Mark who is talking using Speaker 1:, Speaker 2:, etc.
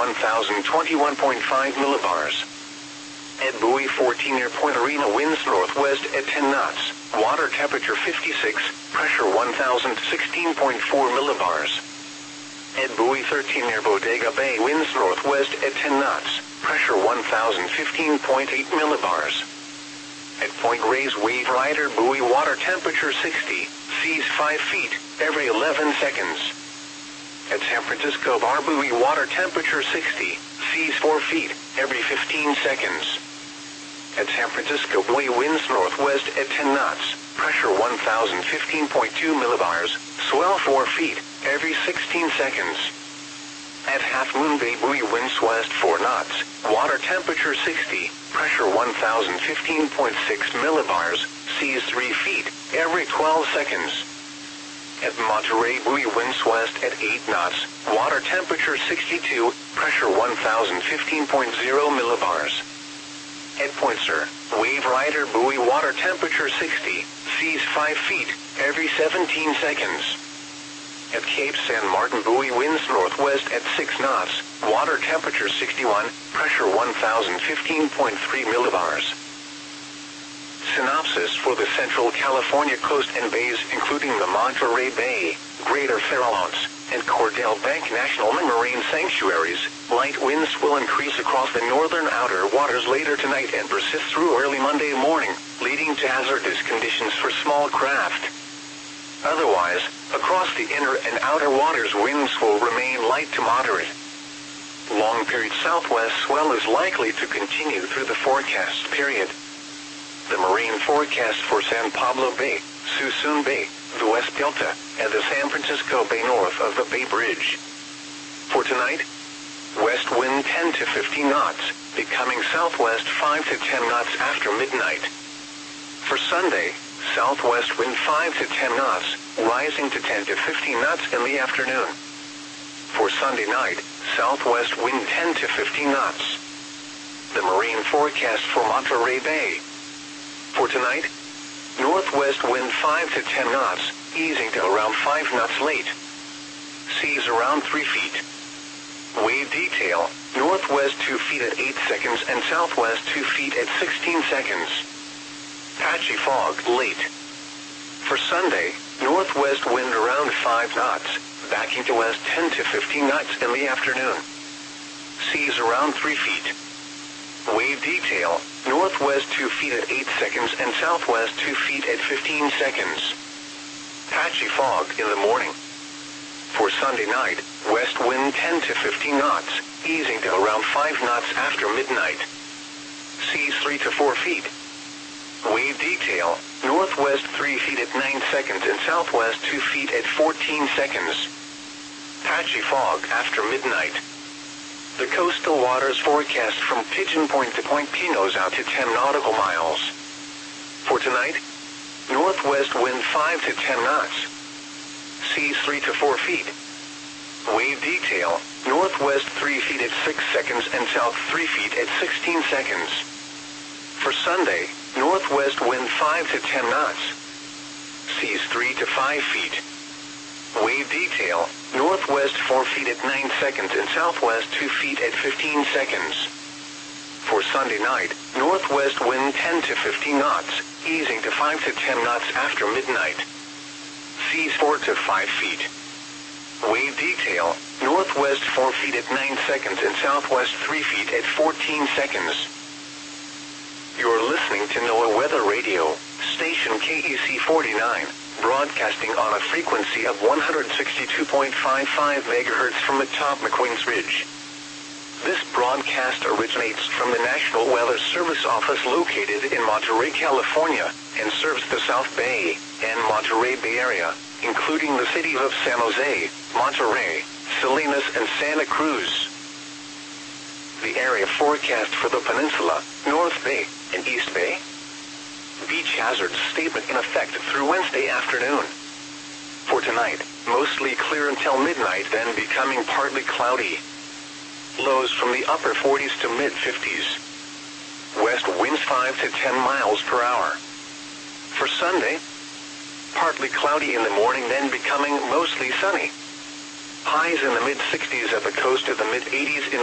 Speaker 1: 1021.5 millibars. At buoy 14 near Point Arena, winds northwest at 10 knots. Water temperature 56, pressure 1016.4 millibars. At buoy 13 near Bodega Bay, winds northwest at 10 knots. Pressure 1015.8 millibars. At Point Reyes Wave Rider buoy, water temperature 60, seas 5 feet, every 11 seconds. At San Francisco Bar buoy, water temperature 60, seas 4 feet, every 15 seconds. At San Francisco buoy, winds northwest at 10 knots, pressure 1015.2 millibars, swell 4 feet, every 16 seconds. At Half Moon Bay buoy, winds west 4 knots, water temperature 60, pressure 1015.6 millibars, seas 3 feet, every 12 seconds. At Monterey buoy, winds west at 8 knots, water temperature 62, pressure 1015.0 millibars. At Point Sur, Wave Rider buoy, water temperature 60, seas 5 feet, every 17 seconds. At Cape San Martin buoy, winds northwest at 6 knots, water temperature 61, pressure 1015.3 millibars. Synopsis for the Central California coast and bays, including the Monterey Bay, Greater Farallones, and Cordell Bank National Marine Sanctuaries. Light winds will increase across the northern outer waters later tonight and persist through early Monday morning, leading to hazardous conditions for small craft. Otherwise, across the inner and outer waters, winds will remain light to moderate. Long-period southwest swell is likely to continue through the forecast period. The marine forecast for San Pablo Bay, Suisun Bay, the West Delta, and the San Francisco Bay north of the Bay Bridge. For tonight, west wind 10 to 15 knots, becoming southwest 5 to 10 knots after midnight. For Sunday, southwest wind 5 to 10 knots, rising to 10 to 15 knots in the afternoon. For Sunday night, southwest wind 10 to 15 knots. The marine forecast for Monterey Bay. For tonight, northwest wind 5 to 10 knots, easing to around 5 knots late. Seas around 3 feet. Wave detail, northwest 2 feet at 8 seconds and southwest 2 feet at 16 seconds. Patchy fog late. For Sunday, northwest wind around 5 knots, backing to west 10 to 15 knots in the afternoon. Seas around 3 feet. Wave detail, northwest 2 feet at 8 seconds and southwest 2 feet at 15 seconds. Patchy fog in the morning. For Sunday night, west wind 10 to 15 knots, easing to around 5 knots after midnight. Seas 3 to 4 feet. Wave detail, northwest 3 feet at 9 seconds and southwest 2 feet at 14 seconds. Patchy fog after midnight. The coastal waters forecast from Pigeon Point to Point Pinos out to 10 nautical miles. For tonight, northwest wind 5 to 10 knots. Seas 3 to 4 feet. Wave detail, northwest 3 feet at 6 seconds and south 3 feet at 16 seconds. For Sunday, northwest wind 5 to 10 knots. Seas 3 to 5 feet. Wave detail, northwest 4 feet at 9 seconds and southwest 2 feet at 15 seconds. For Sunday night, northwest wind 10 to 15 knots, easing to 5 to 10 knots after midnight. Seas 4 to 5 feet. Wave detail, northwest 4 feet at 9 seconds and southwest 3 feet at 14 seconds. You're listening to NOAA Weather Radio, station KEC 49, broadcasting on a frequency of 162.55 MHz from atop McQueen's Ridge. This broadcast originates from the National Weather Service office located in Monterey, California, and serves the South Bay and Monterey Bay area, including the cities of San Jose, Monterey, Salinas, and Santa Cruz. The area forecast for the peninsula, North Bay, and East Bay. Beach hazard statement in effect through Wednesday afternoon. For tonight, mostly clear until midnight, then becoming partly cloudy. Lows from the upper 40s to mid-50s. West winds 5 to 10 miles per hour. For Sunday, partly cloudy in the morning, then becoming mostly sunny. Highs in the mid-60s at the coast, to the mid-80s in